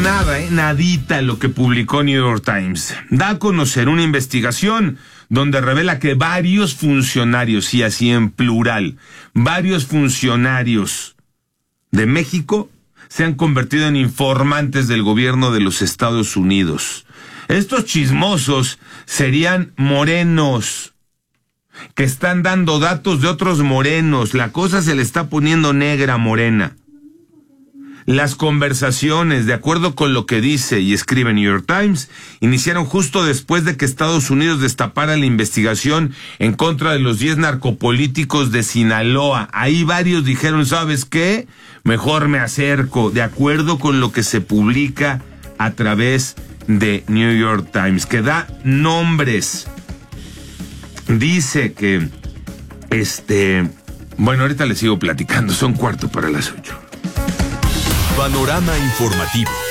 nada, nadita lo que publicó New York Times. Da a conocer una investigación donde revela que varios funcionarios, y así en plural, varios funcionarios de México se han convertido en informantes del gobierno de los Estados Unidos. Estos chismosos serían morenos, que están dando datos de otros morenos. La cosa se le está poniendo negra a Morena. Las conversaciones, de acuerdo con lo que dice y escribe New York Times, iniciaron justo después de que Estados Unidos destapara la investigación en contra de los 10 narcopolíticos de Sinaloa. Ahí varios dijeron, ¿sabes qué? Mejor me acerco, de acuerdo con lo que se publica a través de New York Times, que da nombres. Dice que, bueno, ahorita les sigo platicando, son 7:45. Panorama informativo.